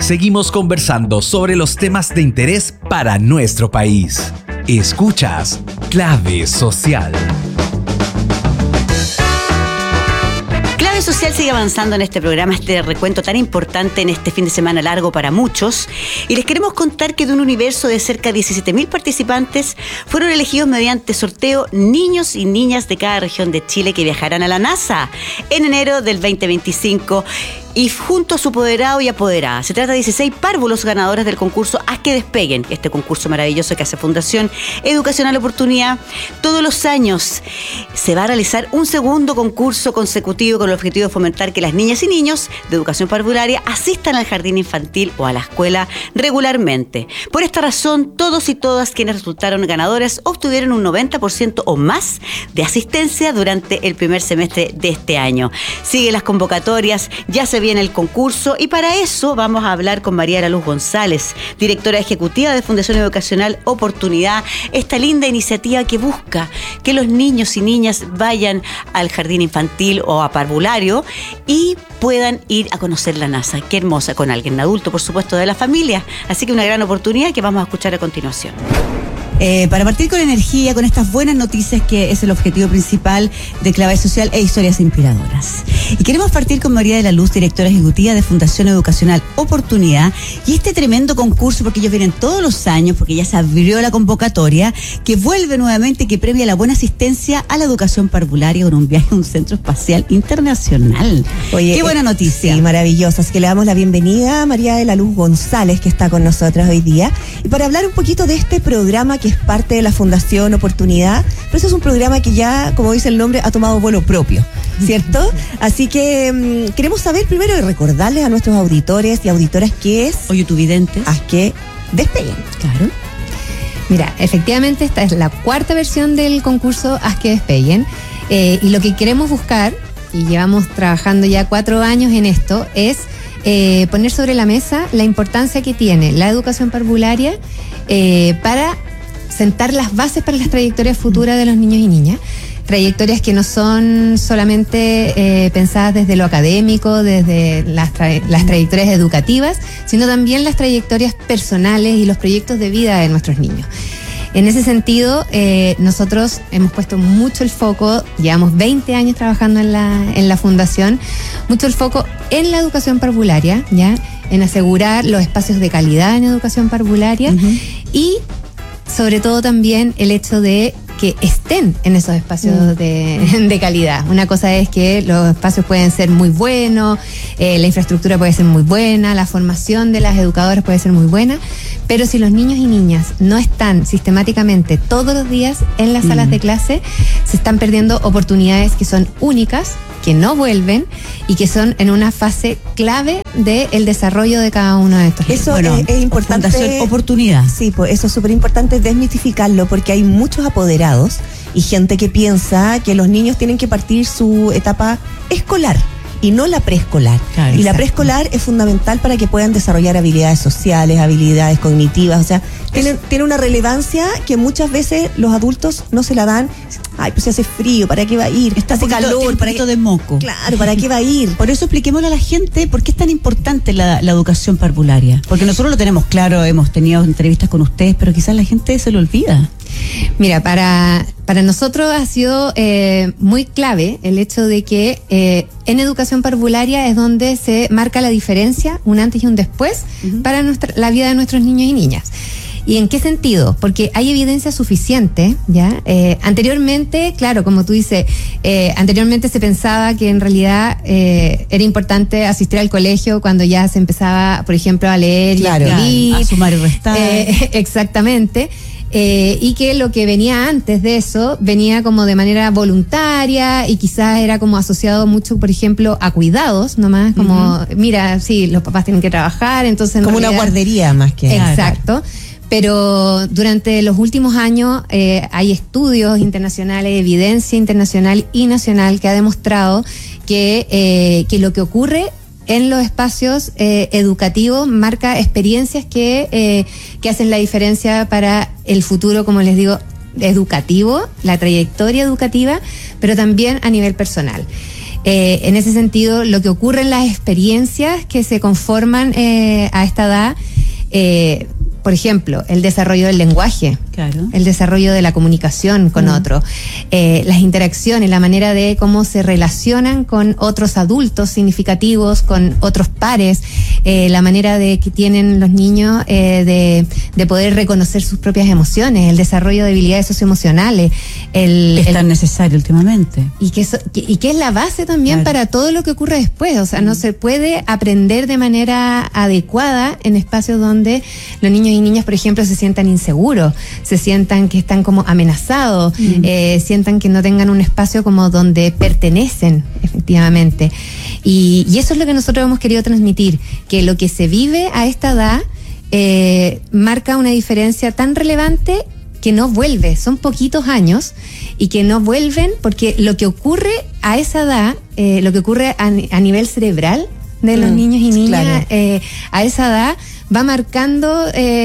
seguimos conversando sobre los temas de interés para nuestro país. Escuchas Clave Social. Clave Social sigue avanzando en este programa, este recuento tan importante en este fin de semana largo para muchos. Y les queremos contar que de un universo de cerca de 17.000 participantes fueron elegidos mediante sorteo niños y niñas de cada región de Chile que viajarán a la NASA en enero del 2025. Y junto a su apoderado y apoderada. Se trata de 16 párvulos ganadores del concurso Haz que Despeguen, este concurso maravilloso que hace Fundación Educacional Oportunidad. Todos los años se va a realizar un segundo concurso consecutivo con el objetivo de fomentar que las niñas y niños de educación parvularia asistan al jardín infantil o a la escuela regularmente. Por esta razón, todos y todas quienes resultaron ganadores obtuvieron un 90% o más de asistencia durante el primer semestre de este año. Siguen las convocatorias, ya se viene el concurso y para eso vamos a hablar con María de la Luz González, directora ejecutiva de Fundación Educacional Oportunidad, esta linda iniciativa que busca que los niños y niñas vayan al jardín infantil o a parvulario y puedan ir a conocer la NASA. Qué hermosa, con alguien adulto, por supuesto, de la familia. Así que una gran oportunidad que vamos a escuchar a continuación. Para partir con energía, con estas buenas noticias que es el objetivo principal de Clave Social e historias inspiradoras. Y queremos partir con María de la Luz, directora ejecutiva de Fundación Educacional Oportunidad, y este tremendo concurso, porque ellos vienen todos los años, porque ya se abrió la convocatoria, que vuelve nuevamente, que premia la buena asistencia a la educación parvularia con un viaje a un centro espacial internacional. Oye, qué buena noticia. Sí, maravilloso. Así que le damos la bienvenida a María de la Luz González, que está con nosotros hoy día, y para hablar un poquito de este programa que es parte de la Fundación Oportunidad, pero eso es un programa que ya, como dice el nombre, ha tomado vuelo propio, ¿cierto? Así que queremos saber primero y recordarles a nuestros auditores y auditoras qué es o youtuvidentes Haz que Despeguen. Claro. Mira, efectivamente esta es la cuarta versión del concurso Haz que Despeguen, y lo que queremos buscar, y llevamos trabajando ya 4 años en esto, es poner sobre la mesa la importancia que tiene la educación parvularia para sentar las bases para las trayectorias futuras de los niños y niñas. Trayectorias que no son solamente pensadas desde lo académico, desde las trayectorias educativas, sino también las trayectorias personales y los proyectos de vida de nuestros niños. En ese sentido, nosotros hemos puesto mucho el foco, llevamos 20 años trabajando en la Fundación, mucho el foco en la educación parvularia, ¿ya? En asegurar los espacios de calidad en educación parvularia y sobre todo también el hecho de que estén en esos espacios de calidad. Una cosa es que los espacios pueden ser muy buenos, la infraestructura puede ser muy buena, la formación de las educadoras puede ser muy buena, pero si los niños y niñas no están sistemáticamente todos los días en las salas de clase, se están perdiendo oportunidades que son únicas, que no vuelven y que son en una fase clave del desarrollo de cada uno de estos. Eso es importante. Fundación Oportunidad. Sí, pues eso es súper importante desmitificarlo, porque hay muchos apoderados y gente que piensa que los niños tienen que partir su etapa escolar y no la preescolar. Claro, y la exacto. preescolar es fundamental para que puedan desarrollar habilidades sociales, habilidades cognitivas, o sea, tiene una relevancia que muchas veces los adultos no se la dan. Ay, pues se hace frío, ¿para qué va a ir? Hace calor, ¿para qué de moco? Claro, ¿para qué va a ir? Por eso expliquémosle a la gente por qué es tan importante la educación parvularia. Porque nosotros lo tenemos claro, hemos tenido entrevistas con ustedes, pero quizás la gente se lo olvida. Mira, para nosotros ha sido muy clave el hecho de que en educación parvularia es donde se marca la diferencia, un antes y un después, para la vida de nuestros niños y niñas. ¿Y en qué sentido? Porque hay evidencia suficiente, ¿ya? Anteriormente, claro, como tú dices, anteriormente se pensaba que en realidad era importante asistir al colegio cuando ya se empezaba, por ejemplo, a leer y a escribir. A sumar y restar. Exactamente. Y que lo que venía antes de eso venía como de manera voluntaria y quizás era como asociado mucho, por ejemplo, a cuidados nomás, como, mira, sí, los papás tienen que trabajar, entonces... Como una guardería más que... Exacto. Pero durante los últimos años hay estudios internacionales, evidencia internacional y nacional que ha demostrado que lo que ocurre en los espacios educativos marca experiencias que hacen la diferencia para el futuro, como les digo, educativo, la trayectoria educativa, pero también a nivel personal. En ese sentido, lo que ocurre en las experiencias que se conforman a esta edad, por ejemplo, el desarrollo del lenguaje, claro, el desarrollo de la comunicación con otros, las interacciones, la manera de cómo se relacionan con otros adultos significativos, con otros pares, la manera de que tienen los niños de poder reconocer sus propias emociones, el desarrollo de habilidades socioemocionales. Es tan necesario últimamente. Y que es la base también, claro, para todo lo que ocurre después. O sea, no se puede aprender de manera adecuada en espacios donde los niños y niñas, por ejemplo, se sientan inseguros, se sientan que están como amenazados, sientan que no tengan un espacio como donde pertenecen, efectivamente. Y eso es lo que nosotros hemos querido transmitir, que lo que se vive a esta edad marca una diferencia tan relevante que no vuelve, son poquitos años y que no vuelven, porque lo que ocurre a esa edad, lo que ocurre a nivel cerebral de los niños y niñas, claro, a esa edad va marcando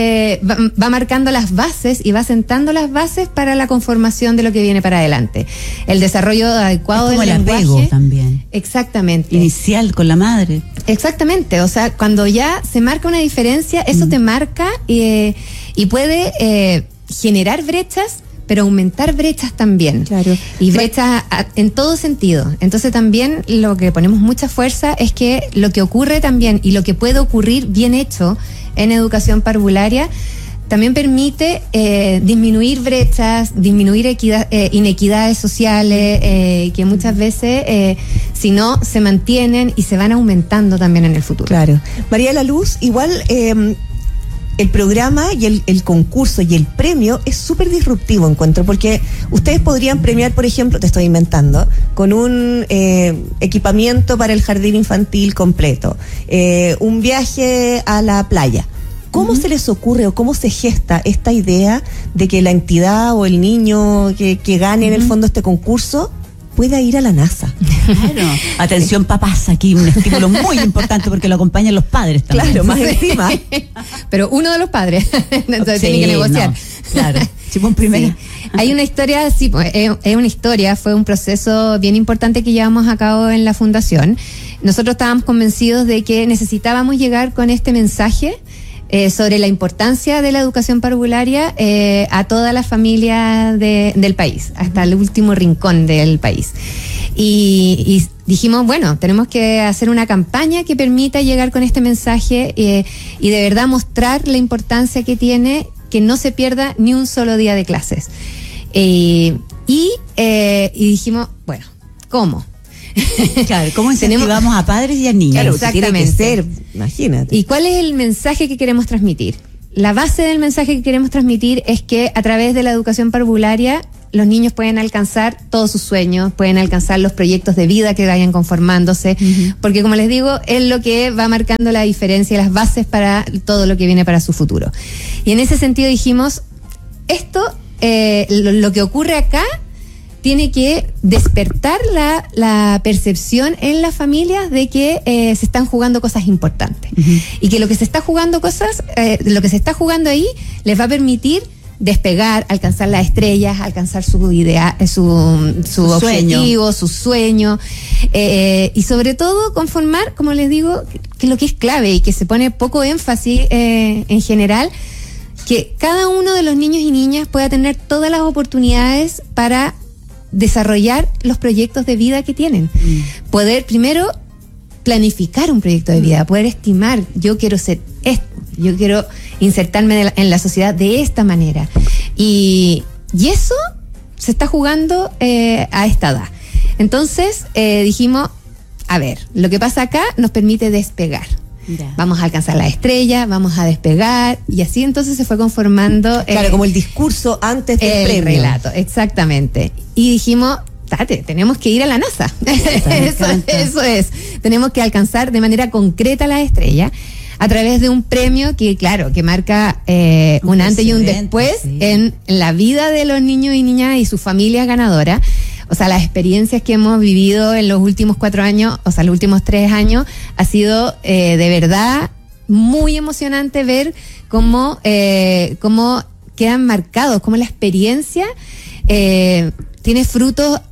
las bases y va sentando las bases para la conformación de lo que viene para adelante. El desarrollo adecuado del lenguaje. El apego también. Exactamente. Inicial con la madre. Exactamente. O sea, cuando ya se marca una diferencia, eso te marca y puede generar brechas, pero aumentar brechas también. Claro. Y brechas en todo sentido. Entonces también lo que ponemos mucha fuerza es que lo que ocurre también y lo que puede ocurrir bien hecho en educación parvularia también permite disminuir brechas, disminuir inequidades sociales, que muchas veces, si no, se mantienen y se van aumentando también en el futuro. Claro. María de la Luz, igual el programa y el concurso y el premio es súper disruptivo, encuentro, porque ustedes podrían premiar, por ejemplo, te estoy inventando, con un equipamiento para el jardín infantil completo, un viaje a la playa. ¿Cómo se les ocurre o cómo se gesta esta idea de que la entidad o el niño que gane en el fondo este concurso pueda ir a la NASA? Claro. Atención, papás, aquí un estímulo muy importante porque lo acompañan los padres también. Claro, más encima. Pero uno de los padres, entonces tiene que negociar. No, claro. Sí, fue un primero. Sí. Hay una historia, sí, pues, es una historia, fue un proceso bien importante que llevamos a cabo en la fundación. Nosotros estábamos convencidos de que necesitábamos llegar con este mensaje sobre la importancia de la educación parvularia a toda la familia del país, hasta el último rincón del país. Y dijimos, bueno, tenemos que hacer una campaña que permita llegar con este mensaje y de verdad mostrar la importancia que tiene que no se pierda ni un solo día de clases. Y dijimos, bueno, ¿cómo? Claro, ¿cómo incentivamos a padres y a niños? Claro, exactamente. Tiene que ser, imagínate. ¿Y cuál es el mensaje que queremos transmitir? La base del mensaje que queremos transmitir es que a través de la educación parvularia los niños pueden alcanzar todos sus sueños, pueden alcanzar los proyectos de vida que vayan conformándose, porque como les digo, es lo que va marcando la diferencia y las bases para todo lo que viene para su futuro. Y en ese sentido dijimos, esto, lo que ocurre acá, tiene que despertar la percepción en las familias de que se están jugando cosas importantes. Y que lo que se está jugando ahí les va a permitir despegar, alcanzar las estrellas, alcanzar su objetivo, su sueño, y sobre todo conformar, como les digo, que lo que es clave y que se pone poco énfasis en general, que cada uno de los niños y niñas pueda tener todas las oportunidades para desarrollar los proyectos de vida que tienen. Poder primero planificar un proyecto de vida, poder estimar, yo quiero ser esto, yo quiero insertarme en la sociedad de esta manera. Y eso se está jugando a esta edad. Entonces dijimos, a ver, lo que pasa acá nos permite despegar. Ya. Vamos a alcanzar la estrella, vamos a despegar, y así entonces se fue conformando como el discurso antes del premio. Relato, exactamente. Y dijimos, tenemos que ir a la NASA. Eso es. Tenemos que alcanzar de manera concreta la estrella a través de un premio que, claro, que marca un antes y un después en la vida de los niños y niñas y sus familias ganadoras. O sea, las experiencias que hemos vivido en los últimos 4 años, o sea, los últimos 3 años, ha sido de verdad muy emocionante ver cómo quedan marcados, cómo la experiencia tiene frutos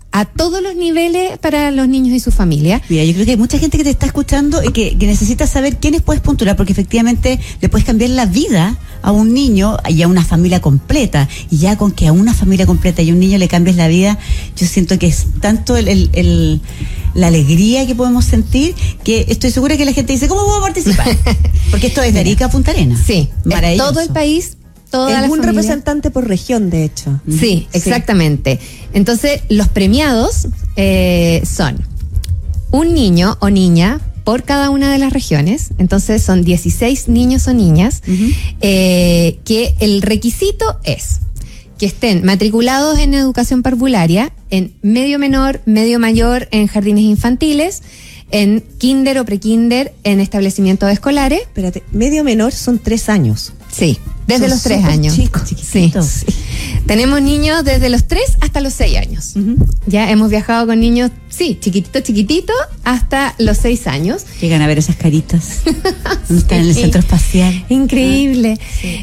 a todos los niveles para los niños y su familia. Mira, yo creo que hay mucha gente que te está escuchando y que necesita saber quiénes puedes puntuar, porque efectivamente le puedes cambiar la vida a un niño y a una familia completa. Y ya con que a una familia completa y a un niño le cambies la vida, yo siento que es tanto la alegría que podemos sentir, que estoy segura que la gente dice, ¿cómo puedo participar? Porque esto es de Arica a Punta Arenas. Sí, maravilloso. Todo el país. Es un representante por región, de hecho. Sí, exactamente. Entonces, los premiados son un niño o niña por cada una de las regiones. Entonces, son 16 niños o niñas, que el requisito es que estén matriculados en educación parvularia, en medio menor, medio mayor, en jardines infantiles, en kinder o prekinder, en establecimientos escolares. Espérate, medio menor son 3 años. Sí, desde son los 3 años. Chicos, sí. Tenemos niños desde los 3 hasta los 6 años. Ya hemos viajado con niños, chiquitito, hasta los 6 años. Llegan a ver esas caritas. Están en el centro espacial. Increíble. Sí.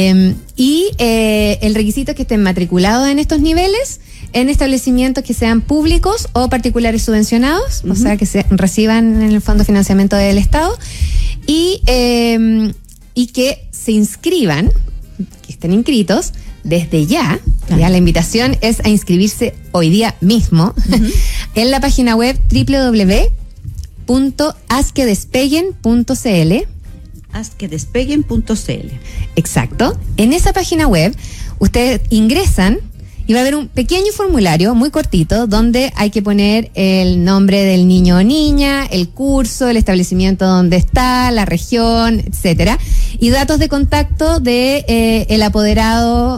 El requisito es que estén matriculados en estos niveles, en establecimientos que sean públicos o particulares subvencionados, o sea, que se reciban en el Fondo de Financiamiento del Estado, y que se inscriban, que estén inscritos desde ya. Claro. Ya la invitación es a inscribirse hoy día mismo en la página web www.asquedespeguen.cl. Asquedespeguen.cl. Exacto. En esa página web ustedes ingresan y va a haber un pequeño formulario muy cortito donde hay que poner el nombre del niño o niña, el curso, el establecimiento donde está, la región, etcétera, y datos de contacto de el apoderado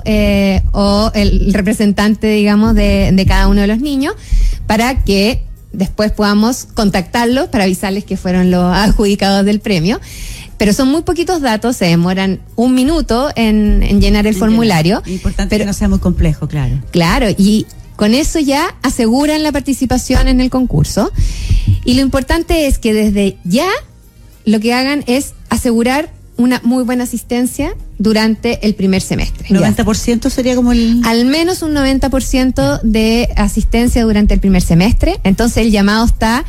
o el representante, digamos, de cada uno de los niños, para que después podamos contactarlos para avisarles que fueron los adjudicados del premio. Pero son muy poquitos datos, se demoran 1 minuto en llenar el formulario. Importante que no sea muy complejo, claro. Claro, y con eso ya aseguran la participación en el concurso. Y lo importante es que desde ya lo que hagan es asegurar una muy buena asistencia durante el primer semestre. ¿90% sería como el...? Al menos un 90% de asistencia durante el primer semestre. Entonces el llamado está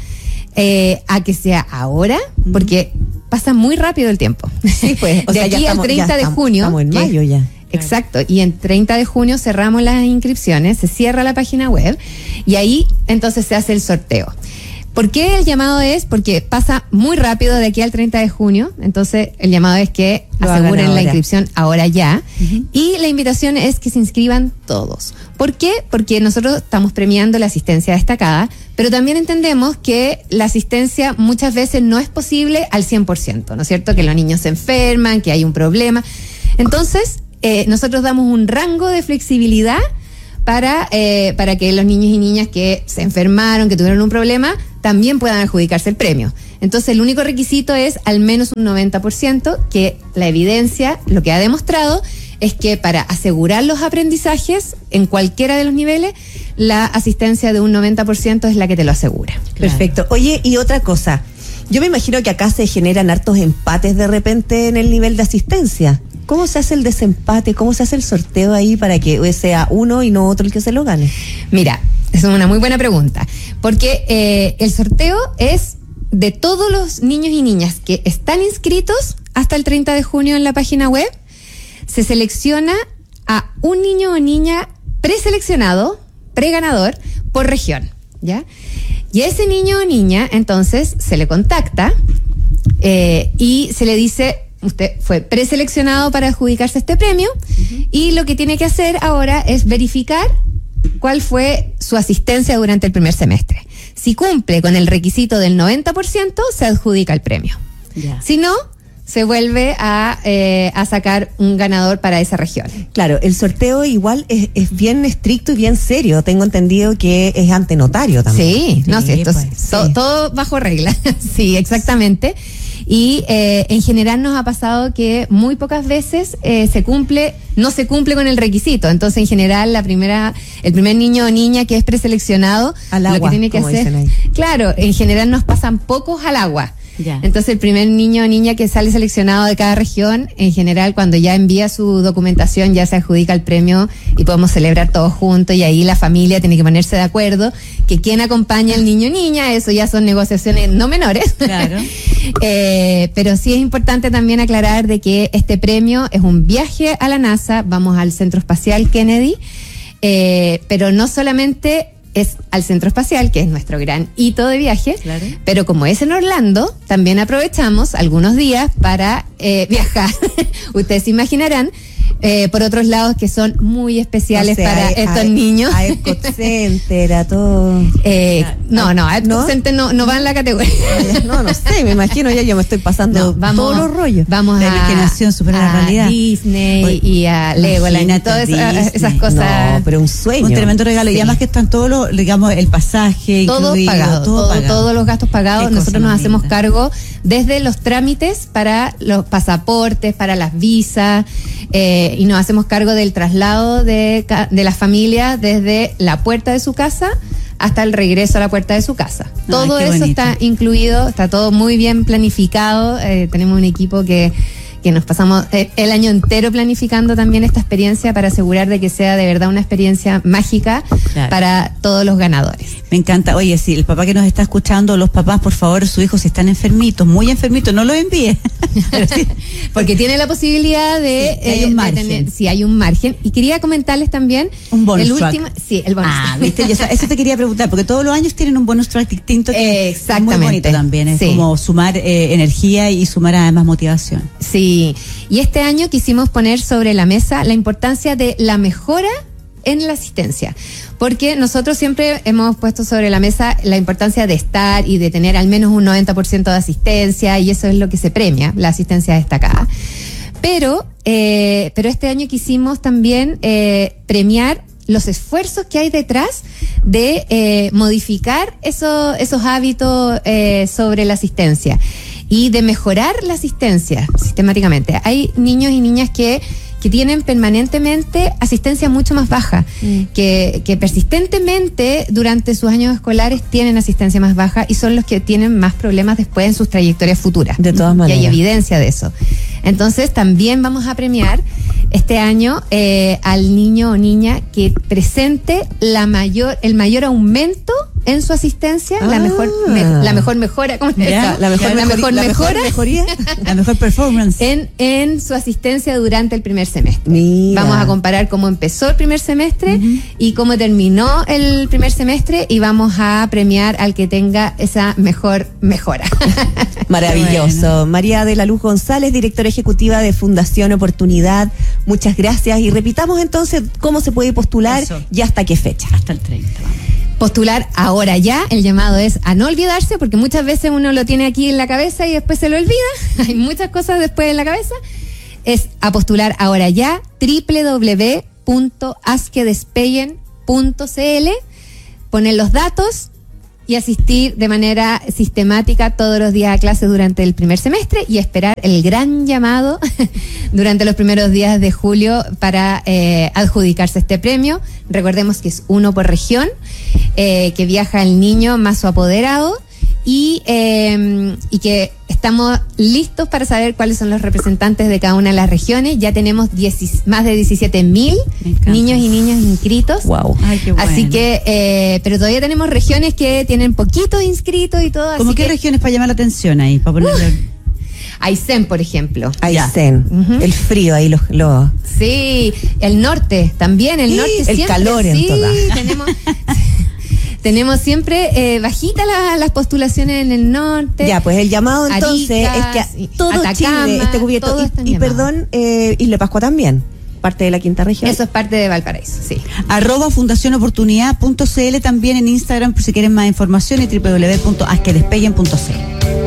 a que sea ahora, porque pasa muy rápido el tiempo. Sí, pues. De aquí al 30 de junio. Estamos en mayo ya. Exacto. Y en 30 de junio cerramos las inscripciones, se cierra la página web y ahí entonces se hace el sorteo. ¿Por qué el llamado es? Porque pasa muy rápido de aquí al 30 de junio. Entonces el llamado es que aseguren la inscripción ahora ya. Y la invitación es que se inscriban todos. ¿Por qué? Porque nosotros estamos premiando la asistencia destacada, pero también entendemos que la asistencia muchas veces no es posible al 100%, ¿no es cierto? Que los niños se enferman, que hay un problema. Entonces, nosotros damos un rango de flexibilidad para que los niños y niñas que se enfermaron, que tuvieron un problema, también puedan adjudicarse el premio. Entonces, el único requisito es al menos un 90%, que la evidencia lo que ha demostrado es que para asegurar los aprendizajes en cualquiera de los niveles, la asistencia de un 90% es la que te lo asegura. Claro. Perfecto. Oye, y otra cosa, yo me imagino que acá se generan hartos empates de repente en el nivel de asistencia. ¿Cómo se hace el desempate? ¿Cómo se hace el sorteo ahí para que sea uno y no otro el que se lo gane? Mira, esa es una muy buena pregunta, porque el sorteo es de todos los niños y niñas que están inscritos hasta el 30 de junio en la página web. Se selecciona a un niño o niña preseleccionado, preganador, por región, ¿ya? Y a ese niño o niña, entonces, se le contacta y se le dice: usted fue preseleccionado para adjudicarse este premio, y lo que tiene que hacer ahora es verificar cuál fue su asistencia durante el primer semestre. Si cumple con el requisito del 90%, se adjudica el premio. Yeah. Si no, se vuelve a sacar un ganador para esa región. Claro, el sorteo igual es bien estricto y bien serio. Tengo entendido que es ante notario también. Sí, no sé, esto pues, es todo bajo regla. Sí, exactamente. Y en general nos ha pasado que muy pocas veces no se cumple con el requisito. Entonces, en general, el primer niño o niña que es preseleccionado, al agua, lo que tiene que hacer, claro, en general nos pasan pocos al agua. Ya. Entonces el primer niño o niña que sale seleccionado de cada región, en general cuando ya envía su documentación ya se adjudica el premio y podemos celebrar todos juntos, y ahí la familia tiene que ponerse de acuerdo que quién acompaña al niño o niña. Eso ya son negociaciones no menores. Claro. Pero sí es importante también aclarar de que este premio es un viaje a la NASA, vamos al Centro Espacial Kennedy, pero no solamente es al Centro Espacial, que es nuestro gran hito de viaje, claro, pero como es en Orlando, también aprovechamos algunos días para viajar. Ustedes se imaginarán, por otros lados que son muy especiales para estos niños. A Epcot Center, a todo. No, Epcot Center no va en la categoría. No sé, me imagino, ya yo me estoy pasando todos los rollos. Vamos la imaginación supera la realidad. Disney y a Legoland y todas esas cosas. No, pero un sueño. Un tremendo regalo. Sí. Y además que están todos los, digamos, el pasaje todo incluido, pagado, todos los gastos pagados. Nosotros nos hacemos cargo desde los trámites para los pasaportes, para las visas, y nos hacemos cargo del traslado de las familias desde la puerta de su casa hasta el regreso a la puerta de su casa. Todo eso está incluido, está todo muy bien planificado. Tenemos un equipo que nos pasamos el año entero planificando también esta experiencia para asegurar de que sea de verdad una experiencia mágica, claro, para todos los ganadores. Me encanta. Oye, si el papá que nos está escuchando, los papás, por favor, sus hijos están enfermitos, muy enfermitos, no los envíe. Porque tiene la posibilidad de... hay un margen. Hay un margen. Y quería comentarles también... Un bonus track. Sí, el bonus track. ¿Viste? Eso te quería preguntar, porque todos los años tienen un bonus track distinto que es muy bonito también. Es como sumar energía y sumar además motivación. Sí. Y este año quisimos poner sobre la mesa la importancia de la mejora en la asistencia, porque nosotros siempre hemos puesto sobre la mesa la importancia de estar y de tener al menos un 90% de asistencia, y eso es lo que se premia, la asistencia destacada. Pero este año quisimos también premiar los esfuerzos que hay detrás de modificar esos hábitos sobre la asistencia y de mejorar la asistencia sistemáticamente. Hay niños y niñas que tienen permanentemente asistencia mucho más baja, que persistentemente durante sus años escolares tienen asistencia más baja y son los que tienen más problemas después en sus trayectorias futuras. De todas maneras. Y hay evidencia de eso. Entonces también vamos a premiar este año al niño o niña que presente el mayor aumento en su asistencia, la mejor mejora, ¿cómo se llama? La mejor performance en su asistencia durante el primer semestre. Mira. Vamos a comparar cómo empezó el primer semestre y cómo terminó el primer semestre, y vamos a premiar al que tenga esa mejor mejora. Maravilloso. Bueno. María de la Luz González, directora ejecutiva de Fundación Oportunidad, muchas gracias, y repitamos entonces cómo se puede postular y hasta qué fecha. Hasta el 30, vamos. Postular ahora ya, el llamado es a no olvidarse, porque muchas veces uno lo tiene aquí en la cabeza y después se lo olvida, hay muchas cosas después en la cabeza. Es a postular ahora ya, www.asquedespeguen.cl, poner los datos y asistir de manera sistemática todos los días a clases durante el primer semestre, y esperar el gran llamado durante los primeros días de julio para adjudicarse este premio. Recordemos que es uno por región, que viaja el niño más su apoderado, y que estamos listos para saber cuáles son los representantes de cada una de las regiones. Ya tenemos más de 17,000 niños y niñas inscritos. Wow. Ay, qué bueno. Así que, pero todavía tenemos regiones que tienen poquitos inscritos y todo. ¿Cómo qué regiones para llamar la atención ahí? Para ponerle... Aysén, por ejemplo. Aysén. El frío ahí los... Sí, el norte también, el norte el siempre. Calor en todas. Tenemos siempre bajitas las postulaciones en el norte. Ya, pues el llamado entonces Arica, es que todo Atacama, Chile esté cubierto. Y perdón, Isla Pascua también, parte de la quinta región. Eso es parte de Valparaíso, sí. @fundacionoportunidad.cl también en Instagram por si quieren más información, y www.asquedespeguen.cl.